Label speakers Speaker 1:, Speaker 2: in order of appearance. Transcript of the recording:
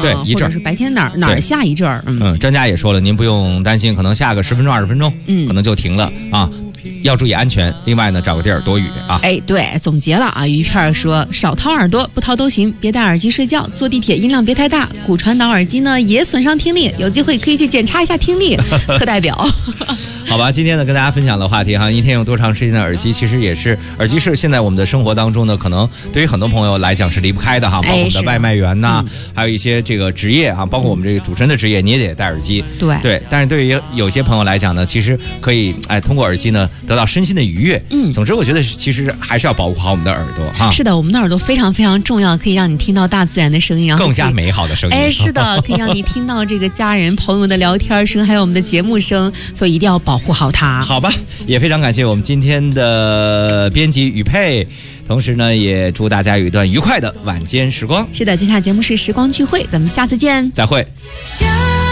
Speaker 1: 对，一阵
Speaker 2: 或者是白天哪儿下一阵儿。
Speaker 1: 专家也说了，您不用担心，可能下个10分钟20分钟，可能就停了啊。要注意安全。另外呢，找个地儿躲雨啊。
Speaker 2: 哎，对，总结了啊。于片说，少掏耳朵，不掏都行，别戴耳机睡觉，坐地铁音量别太大。骨传导耳机呢也损伤听力，有机会可以去检查一下听力。课代表。
Speaker 1: 好吧，今天呢跟大家分享的话题哈，一天用多长时间的耳机，其实也是耳机是现在我们的生活当中呢，可能对于很多朋友来讲是离不开的哈，包括我们的外卖员呐，还有一些这个职业啊，包括我们这个主持人的职业，你也得戴耳机。对，但是对于有些朋友来讲呢，其实可以通过耳机呢得到身心的愉悦。总之我觉得其实还是要保护好我们的耳朵哈。
Speaker 2: 是的，我们的耳朵非常非常重要，可以让你听到大自然的声音，然后
Speaker 1: 更加美好的声音。
Speaker 2: 哎，是的，可以让你听到这个家人朋友的聊天声，还有我们的节目声，所以一定要保护好它。
Speaker 1: 好吧，也非常感谢我们今天的编辑雨佩，同时呢也祝大家有一段愉快的晚间时光。
Speaker 2: 是的，接下来节目是时光聚会，咱们下次见，
Speaker 1: 再会。